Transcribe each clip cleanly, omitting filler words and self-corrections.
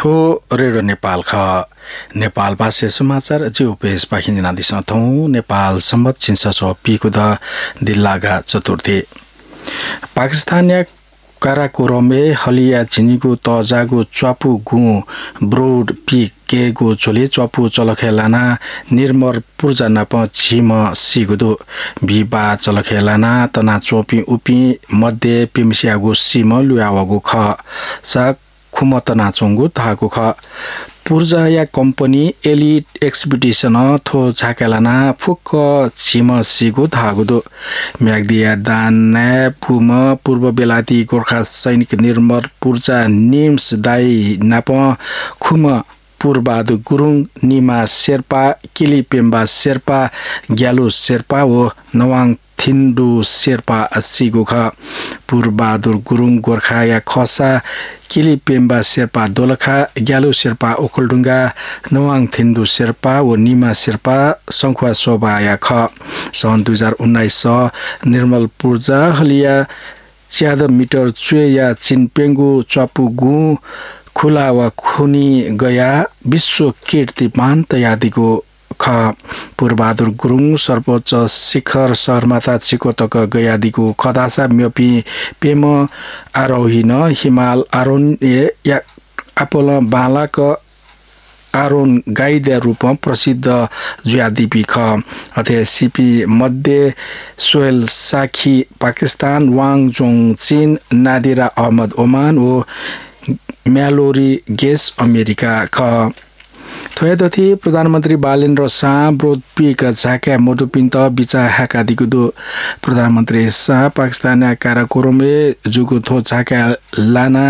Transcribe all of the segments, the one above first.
थो रेडियो नेपाल ख नेपाल भाषा समाचार जे पेज पाखिन नादिस थौं नेपाल सम्मत छिन्ससो पिकुद दिल्लागा चतुर्थी पाकिस्तानिया काराकोरमे हलिया झिनिगु तजागु च्वापु गु ब्रोड पिक केगु झोले च्वापु चलखेलाना निर्मर पुर्जा नाप छिम सिगुदु बिबा चलखेलाना तना चोपी उपी मध्य पिमसियागु सिम लुयावगु ख सा खुमतना चंगु थागु ख पुर्जा या कम्पनी एलिट एक्सपिडिसन थो झाकेलाना फुक्क छिम सिगु थागुदु म्याग्दिया दान पुम पूर्व बेलाती गोर्खा सैनिक निर्मर पुर्जा निम्स दाई नाप खुम पुरबहादुर गुरुङ निमा शेर्पा किली पेम्बा शेर्पा ग्यालु शेर्पा ओ नवाङ थिन्डु शेर्पा सिगु ख पुरबहादुर गुरुङ गोर्खा या खसा किली पेम्बा शेर्पा दोलखा ग्यालु शेर्पा ओखलडुङ्गा नवाङ थिन्डु शेर्पा ओ निमा शेर्पा संखुवा सोबा या ख सन् 2019 निर्मल पुर्जा हलिया 14 मिटर चुए या चिनपेङ्गु च्वापु गु खुला वा खुनी गया विश्व कीर्तिमान तयादीको ख पुरबहादुर गुरुङ सर्वोच्च शिखर शर्माता चिकोतक गयादीको खदासा म्योपी पेम आरोहिन हिमाल आरोन या आपोल बालाक आरोन गाइड रूप प्रसिद्ध जुयादीपी ख अथे सिपी मध्य सोहेल साखी पाकिस्तान वाङ जोङ चीन नादिरा अहमद ओमान ओ म्यालोरी गेस अमेरिका ख थोयदथि प्रधानमन्त्री बालेन्द्र शाह ब्रोडपीक झाका मोटुपिन्त बिचा हाकादिगुदु प्रधानमन्त्री शाह पाकिस्तान काराकोरमे जुगु थो झाका लाना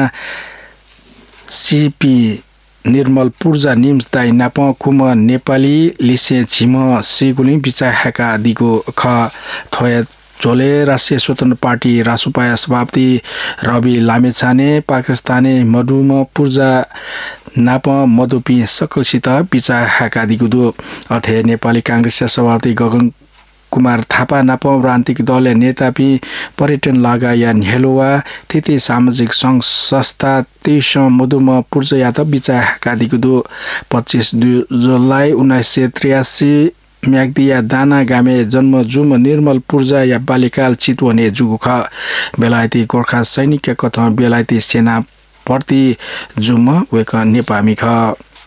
सिपी निर्मल पुर्जा निम्स दाइ नाप खुम नेपाली लिसे झिम सिगुलिङ बिचा हाकादिगु ख थोय झोले राष्ट्रिय स्वतन्त्र पार्टी रासुपाया सभापति रवि लामेछाने पाकिस्ताने मधुम पुर्जा नाप मधुपी सकलसित बिचा हाकादिगुदु अथे नेपाली कांग्रेस सभापति गगन कुमार थापा नाप राजनीतिक दल नेतापी पर्यटन लगाया हेलोवा तिती सामाजिक संघ संस्था 23 मधुम पुर्जा यात बिचा हाकादिगुदु 25 जुलाई 1983 म्याग्दिया दाना गामे जन्म जुम निर्मल पुर्जा या बालिकाल चितवने जुगुख बेलायती गोर्खा सैनिक कथा बेलायती सेना भर्ती जुम वेक नेपामी ख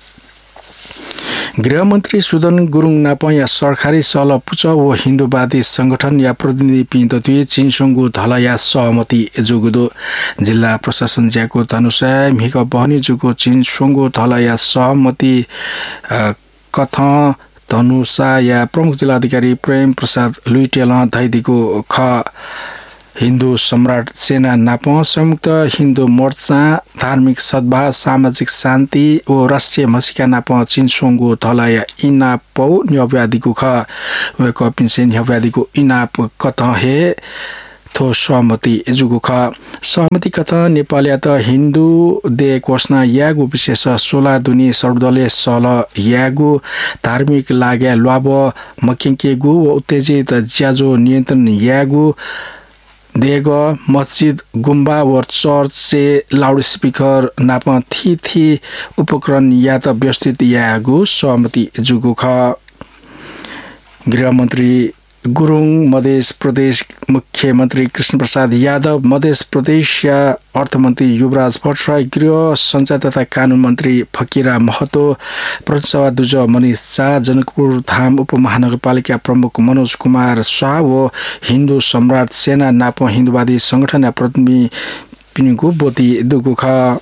गृहमन्त्री सुदन गुरुङ नाप या सरकारी सल पुच व हिन्दूवादी संगठन या प्रतिनिधि पिन्तुए चिनसुङ्गु धला या सहमति जुगुदो जिल्ला प्रशासन ज्याको अनुसार मिक बहनी जुगु चिनसुङ्गु धला या सहमति कथा धनुषा या प्रमुख जिल्लाधिकारी प्रेम प्रसाद लुइटेल धैदिको ख हिन्दू सम्राट सेना नाप संयुक्त हिन्दू मोर्चा धार्मिक सद्भाव सामाजिक शान्ति ओ राष्ट्रिय मसिका नाप चिनसोङ्गु थलाया इनापौ न्यव्यादिको ख वे कपिन्सेन न्यव्यादिको इनाप कथ हे थो सहमति जुगु ख सहमति कथ नेपाली त हिन्दू दे घोषणा यागु विशेष 16 दुनी सर्वदलीय सल यागु धार्मिक लाग्या ल्वाब मकिङकेगु उत्तेजित ज्याजो नियन्त्रण यागु देग मस्जिद गुम्बा व चर्च से लाउड स्पीकर नाप थी उपकरण या त व्यवस्थित यागु सहमति जुगु ख गृहमन्त्री गुरुङ मध्य प्रदेश मुख्यमन्त्री कृष्ण प्रसाद यादव मध्य प्रदेश या अर्थमन्त्री युवराज भट्टराई गृह सञ्चार तथा कानुन मन्त्री फकीरा महतो प्रदेशसभा दुज मनिष शाह जनकपुर धाम उपमहानगरपालिका प्रमुख मनोज कुमार शाह व हिन्दू सम्राट सेना नाप हिन्दूवादी संगठन प्रतिनिधि पिनुको बोती दुगुख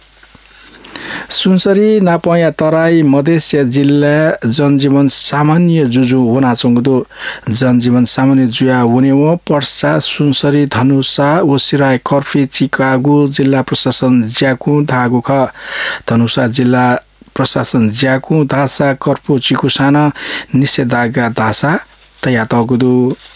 सुनसरी नापया तराई मधेस जिल्ला जनजीवन सामान्य जुजु होना चंगदो जनजीवन सामान्य जुया हुनेव पर्सा सुनसरी धनुषा ओसिराय कर्फी चिकागो जिल्ला प्रशासन ज्याकु धागु ख धनुषा जिल्ला प्रशासन ज्याकु धासा कर्पु चिकुसाना निषेधाज्ञा धासा तया तगुदु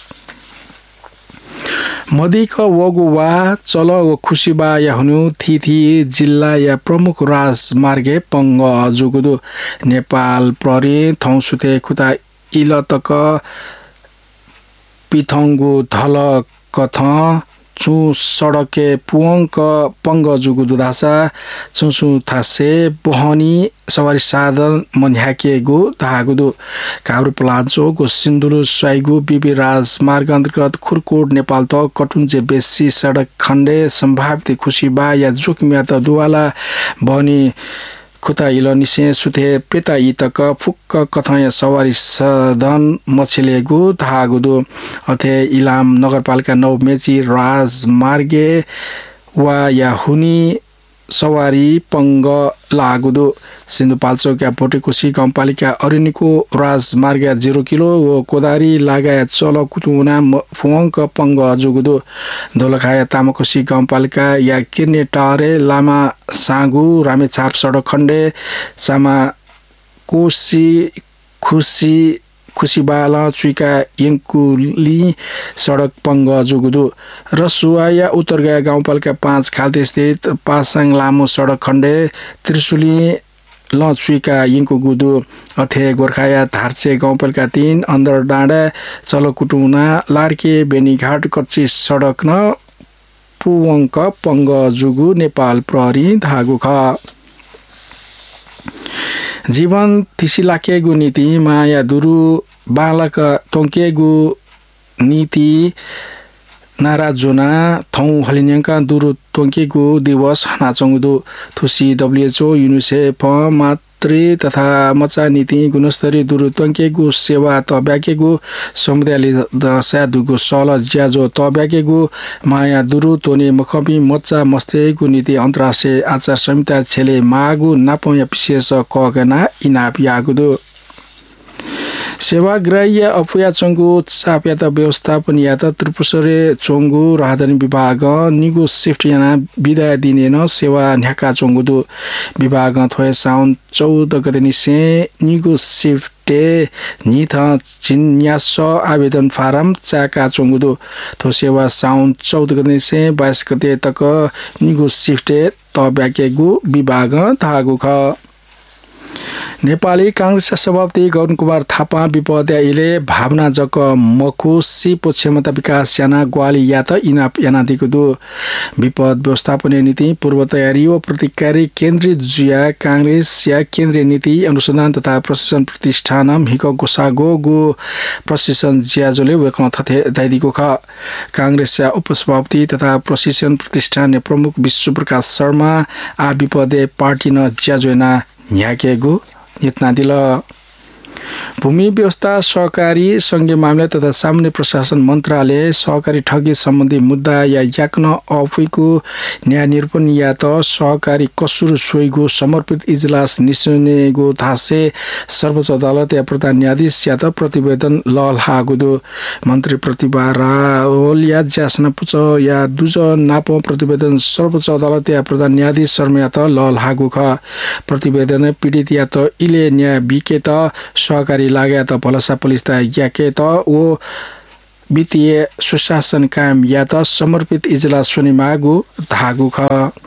मदिक वगुवा चल व खुसीबा या हुनु थिथि जिल्ला या प्रमुख राजमार्गे पंग जुगुदु नेपाल प्रहरी थौसुते खुता इलतक पिथंगु धल कथ चु सडके पुवंक पंग जुगु दुधासा चुसु थासे बहनी सवारी साधन मन्याकेगु धागुदु काभ्रे प्लाजो गो सिन्धुलु स्वाइगु बिबी राजमार्ग अन्तर्गत खुरकोट नेपाल त कटुन्जे बेसी सडक खण्डे सम्भावित खुसीबा या जोकमिया त दुवाला बहनी खुता इलनिसे सुथे पेता इतक फुक्क कथय सवारी साधन मछलेगु धागुदु अथे इलाम नगरपालिका 9 मेची राजमार्गे वा या हुनी सवारी पंग लागुदु सिन्धुपाल्चोक या भोटेकुसी गाउँपालिका अरिनीको राजमार्ग 0 किलो व कोदारी लगायत चल कुतुना फुवंक पंग जुगुदु दोलखाया तामाकोसी गाउँपालिका या किर्ने टारे लामा सागु रामेछाप सडक खण्डे सामा कोसी खुसीबाल चुइका यङ्कुली सडक पंग जुगुदु रसुवाया उत्तरगाया गाउँपालिका 5 खाल्टे स्थित पासाङ लामो सडक खण्डे त्रिशुली लचुइका यिङको गुदु अथे गोर्खाया धार्चे गाउँपालिका 3 अन्दर डाँडा चलकुटुना लार्के बेनीघाट कच्ची सडक न पुवंक पंग जुगु नेपाल प्रहरी धागु ख जीवन थिसिलाकेगु नीति माया दुरु बालक तोङ्केगु नीति नाराजोना थौ हलिन्याङ्का दुरु तोङ्केगु दिवस नाचङ्गुदु थुसी WHO युनिसेफ मातृ तथा मचा नीति गुणस्तरी दुरु तोङ्केगु सेवा त ब्याकेगु समुदायले दशा दुगु सल ज्याजो त ब्याकेगु माया दुरु तोने मखबी मचा मस्तेगु नीति अन्तर्राष्ट्रिय आचार संहिता छेले मागु नापया विशेष कगना इनाप यागुदु सेवाग्राही या अफुया चंगु चाप्यात व्यवस्थापन या त त्रिपुसरे चोंगु राहदानी विभाग निगु शिफ्ट याना विदा दिनेन सेवा न्याका चोंगुदु विभाग थोय साउन 14 गते निसे निगु शिफ्ट निथ चिन्यास आवेदन फारम चाका चोंगुदु थो सेवा साउन 14 गते निसे 22 गते तक निगु शिफ्ट त ब्याकेगु विभाग थागु ख नेपाली कांग्रेस सभापति गौतम कुमार थापा विपद्याइले भावना जक मखु सिपो क्षमता विकास याना ग्वाली या त इनाप यानादिको दु विपद व्यवस्थापन नीति पूर्व तयारी व प्रतिकारी केन्द्रीय जुया कांग्रेस या केन्द्रीय नीति अनुसन्धान तथा प्रशिक्षण प्रतिष्ठान हिक गोसागो गो प्रशिक्षण ज्याजोले वेकन थथे दाइदिको ख कांग्रेस या उपसभापति तथा प्रशिक्षण प्रतिष्ठान प्रमुख विश्वप्रकाश शर्मा आ विपदे पार्टी न ज्याजोना न्याकेगु इतना दिल भूमि व्यवस्था सहकारी संघीय मामला तथा सामान्य प्रशासन मन्त्रालय सहकारी ठगी सम्बन्धी मुद्दा या याक्न अफुइको न्याय निरूपण या त सहकारी कसुर सोइगो समर्पित इजलास निस्नेगो थासे सर्वोच्च अदालत या प्रधान न्यायाधीश या त प्रतिवेदन ललहागुदो मन्त्री प्रतिभा रावल या ज्यासन पुच या दुज नाप प्रतिवेदन सर्वोच्च अदालत या प्रधान न्यायाधीश शर्मा या त ललहागु ख प्रतिवेदन पीडित या त इले न्याय बिके त सहकारी लाग्या त भलसा पुलिस त याके त ओ वित्तीय सुशासन कायम या त समर्पित इजलास सुनि मागु धागु ख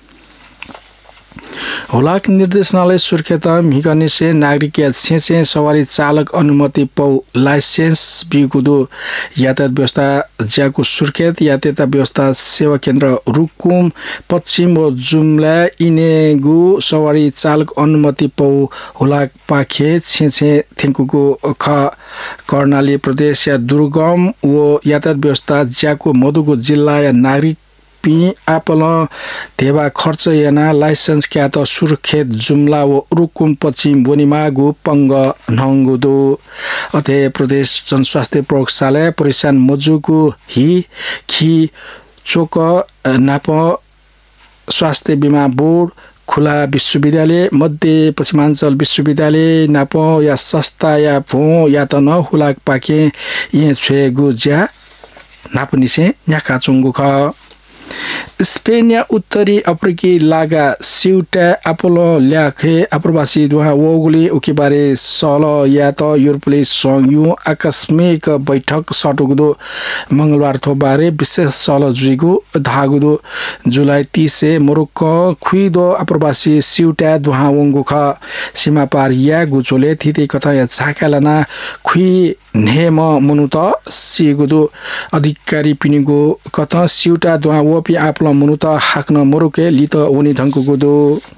हुलाक निर्देशनालय सुर्खेत मिगनेसे नागरिक या छेछे सवारी चालक अनुमति पौ लाइसेन्स बिगुदो यातायात व्यवस्था ज्याको सुर्खेत यातायात व्यवस्था सेवा केन्द्र रुकुम पश्चिम व जुम्ला इनेगु सवारी चालक अनुमति पौ हुलाक पाखे छेछे थेंकुको ख कर्णाली प्रदेश या दुर्गम व यातायात व्यवस्था ज्याको मधुको जिल्ला या नागरिक पी आपल देवा खर्च याना लाइसेन्स क्या त सुर्खेत जुम्ला व रुकुम पश्चिम बोनिमागु पंग नंगुदो अथे प्रदेश जनस्वास्थ्य प्रयोगशाला परिसान मजुगु हि खी चोक नाप स्वास्थ्य बीमा बोर्ड खुला विश्वविद्यालय मध्य पश्चिमाञ्चल विश्वविद्यालय नाप या संस्था या भो या त न हुलाक पाके ये छेगु ज्या नापनिसे न्याका चुंगु ख स्पेन या उत्तरी अफ्रिकी लागा सिउटा अपोलो ल्याखे अप्रवासी दुहा वोगुली उके बारे सल या त युरोपले संयु आकस्मिक बैठक सटुगदो मंगलबार थो बारे विशेष सल जुइगु धागुदो जुलाई 30 से मोरोक्को खुइदो अप्रवासी सिउटा दुहा वंगु ख सीमा पार या गुचोले थिति कथा या झाकालना खुइ नेम मुनुत सिगुदु अधिकारी पिनिगु कथ सिउटा द्वा वपि आपला मुनुत हाक्न मरुके लित उनी धंकुगुदु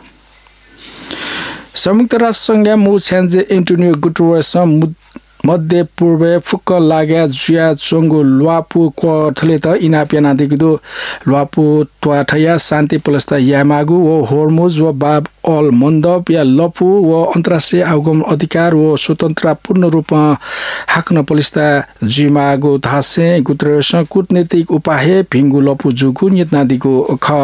संयुक्त राष्ट्र संघ मु छेन्जे एन्टोनियो गुटेरेस मध्य पूर्व फुक्क लाग्या जुया चोंगु ल्वापु कोठले त इनापियाना दिगुदु ल्वापु त्वाठया शान्ति पुलस्ता यामागु व होर्मुज व बाब अल मन्दप या लपु व अन्तर्राष्ट्रिय आगम अधिकार व स्वतन्त्र पूर्ण रूपमा हाक्न पुलिस्ता जिमागु धासे गुत्रेस कूटनीतिक उपाय भिंगु लपु जुगु नितनादिगु ख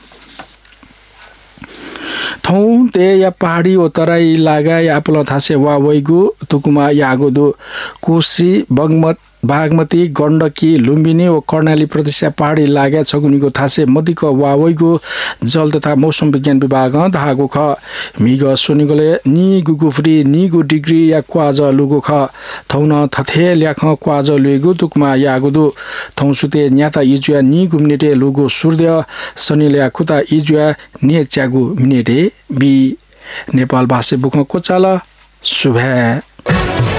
थौ ते या पहाडी ओ तराई लागा या आपला थासे वा वैगु तुकुमा यागुदु कोशी बागमती गण्डकी लुम्बिनी व कर्णाली प्रदेश पहाडी लागा छगुनीको थासे मदिक वा वैगु जल तथा मौसम विज्ञान विभाग धागु ख मिग सोनिगले नि गुगुफ्री नि गु डिग्री या क्वाज लुगु ख थौन थथे ल्याख क्वाज लुगु तुकुमा यागुदु थौ सुते न्याता इजुया नि गुमनेटे लुगु सूर्य शनिल्या खुता इजुया ने च्यागु मिनेटे बी नेपाल भाषा बुक कोचाला शुभ